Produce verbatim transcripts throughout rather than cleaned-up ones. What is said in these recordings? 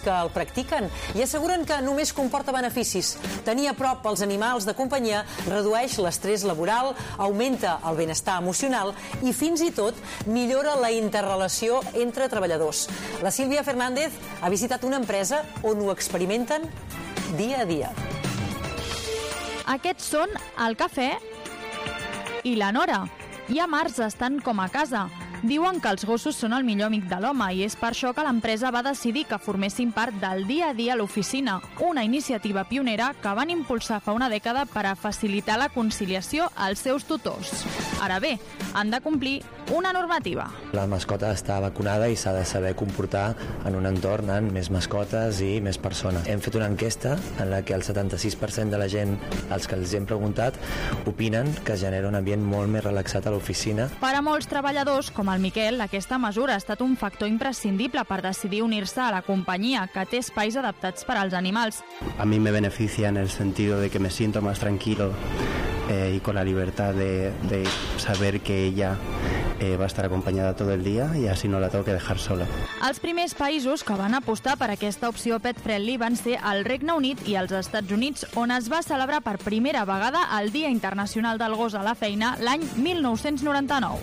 que el practiquen i asseguren que només comporta beneficis. Tenir a prop els animals de companyia redueix l'estrès laboral, augmenta el benestar emocional i fins i tot millora la interrelació entre treballadors. La Sílvia Fernández ha visitat una empresa on ho experimenten dia a dia. Aquests són el Cafè i la Nora. I a Mars estan com a casa. Diuen que els gossos són el millor amic de l'home i és per això que l'empresa va decidir que formessin part del dia a dia a l'oficina, una iniciativa pionera que van impulsar fa una dècada per a facilitar la conciliació als seus tutors. Ara bé, han de complir una normativa. La mascota està vacunada i s'ha de saber comportar en un entorn amb més mascotes i més persones. Hem fet una enquesta en la que el setanta-sis per cent de la gent als que els hem preguntat opinen que genera un ambient molt més relaxat a l'oficina. Per a molts treballadors, com el Miquel, aquesta mesura ha estat un factor imprescindible per decidir unir-se a la companyia, que té espais adaptats per als animals. A mí me beneficia en el sentido de que me siento más tranquilo eh, y con la libertad de, de saber que ella eh, va a estar acompañada todo el día y así no la tengo que dejar sola. Els primers països que van apostar per aquesta opció pet-friendly van ser el Regne Unit i els Estats Units, on es va celebrar per primera vegada el Dia Internacional del Gos a la Feina l'any mil nou-cents noranta-nou.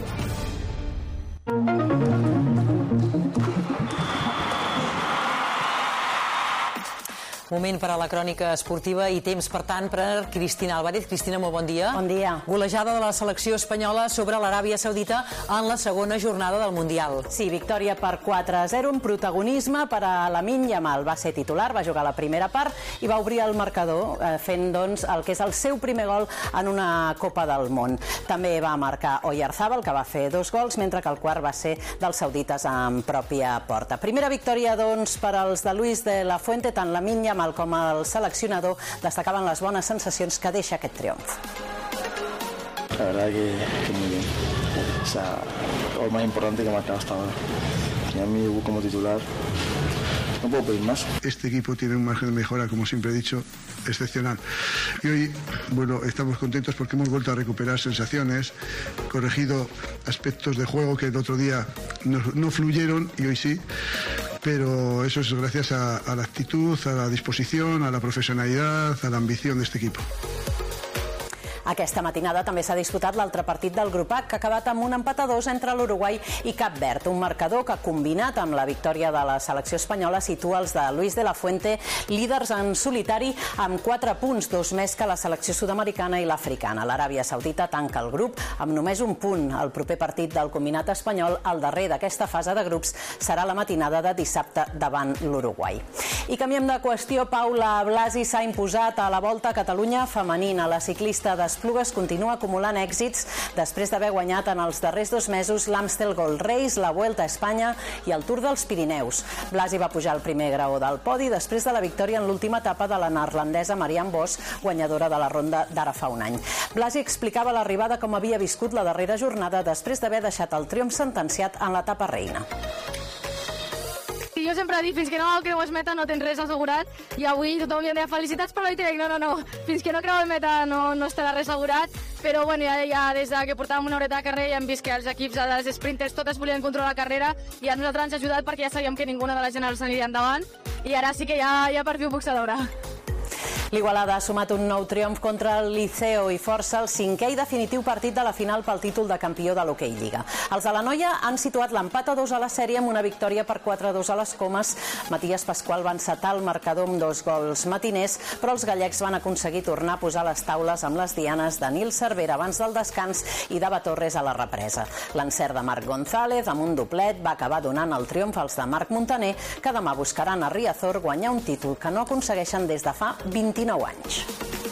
Moment per a la crònica esportiva i temps, per tant, per Cristina Álvarez. Cristina, molt bon dia. Bon dia. Golejada de la selecció espanyola sobre l'Aràbia Saudita en la segona jornada del Mundial. Sí, victòria per quatre a zero, un protagonisme per a Lamine Yamal. Va ser titular, va jugar la primera part i va obrir el marcador, fent doncs el que és el seu primer gol en una Copa del Món. També va marcar Oyarzabal, que va fer dos gols, mentre que el quart va ser dels saudites en pròpia porta. Primera victòria, doncs, per als de Luis de la Fuente, tant Lamine Yamal com el seleccionador destacaven les bones sensacions que deixa aquest triomf. La verdad que, que muy bien. O sea, lo más importante que he marcado hasta ahora. Y a mí como titular no puedo pedir más. Este equipo tiene un margen de mejora, como siempre he dicho, excepcional. Y hoy, bueno, estamos contentos porque hemos vuelto a recuperar sensaciones, corregido aspectos de juego que el otro día no, no fluyeron y hoy sí. Pero eso es gracias a, a la actitud, a la disposición, a la profesionalidad, a la ambición de este equipo. Aquesta matinada també s'ha disputat l'altre partit del grup A, que ha acabat amb un empat a dos entre l'Uruguai i Cap Verd. Un marcador que, combinat amb la victòria de la selecció espanyola, situa els de Luis de la Fuente líders en solitari amb quatre punts, dos més que la selecció sud-americana i l'africana. L'Aràbia Saudita tanca el grup amb només un punt. El proper partit del combinat espanyol, el darrer d'aquesta fase de grups, serà la matinada de dissabte davant l'Uruguai. I canviem de qüestió. Paula Blasi s'ha imposat a la Volta a Catalunya femenina. La ciclista d'Esplugues continua acumulant èxits després d'haver guanyat en els darrers dos mesos l'Amstel Gold Race, la Vuelta a Espanya i el Tour dels Pirineus. Blasi va pujar al primer graó del podi després de la victòria en l'última etapa de la neerlandesa Marianne Vos, guanyadora de la ronda d'ara fa un any. Blasi explicava l'arribada com havia viscut la darrera jornada després d'haver deixat el triomf sentenciat en l'etapa reina. Jo sempre dic, fins que no creues meta no tens res assegurat, i avui tothom em deia felicitats per l'Oite, no, no, no, fins que no creues meta no, no estarà res assegurat, però bueno, ja, ja des que portàvem una horeta de carrer ja hem vist que els equips, els sprinters, totes volien controlar la carrera i a nosaltres ens ha ajudat perquè ja sabíem que ninguna de les generals s'aniria endavant i ara sí que ja, ja per fi ho puc celebrar. L'Igualada ha sumat un nou triomf contra el Liceo i força el cinquè i definitiu partit de la final pel títol de campió de l'Hockey Lliga. Els de la Noia han situat l'empat a dos a la sèrie amb una victòria per quatre a dos a les Comes. Matías Pasqual va encetar el marcador amb dos gols matiners, però els gallecs van aconseguir tornar a posar les taules amb les dianes de Nil Cervera abans del descans i d'Ava Torres a la represa. L'encert de Marc González amb un doblet va acabar donant el triomf als de Marc Montaner, que demà buscaran a Riazor guanyar un títol que no aconsegueixen des de fa vint-i-nou anys.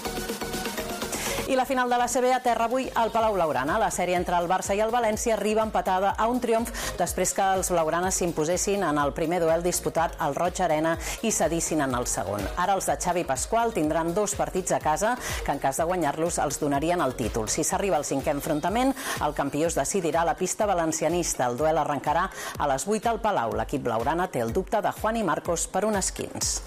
I la final de la C B a terra avui al Palau Blaugrana. La sèrie entre el Barça i el València arriba empatada a un triomf després que els blaugranes s'imposessin en el primer duel disputat al Roig Arena i cedissin en el segon. Ara els de Xavi Pasqual tindran dos partits a casa que en cas de guanyar-los els donarien el títol. Si s'arriba al cinquè enfrontament, el campió es decidirà a la pista valencianista. El duel arrencarà a les vuit al Palau. L'equip blaugrana té el dubte de Juan i Marcos per un esquins.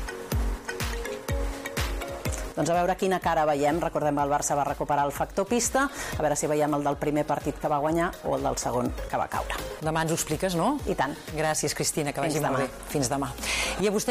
Doncs a veure quina cara veiem. Recordem que el Barça va recuperar el factor pista. A veure si veiem el del primer partit que va guanyar o el del segon que va caure. Demà ens ho expliques, no? I tant. Gràcies, Cristina, que vagi molt bé. Fins demà. I a vostè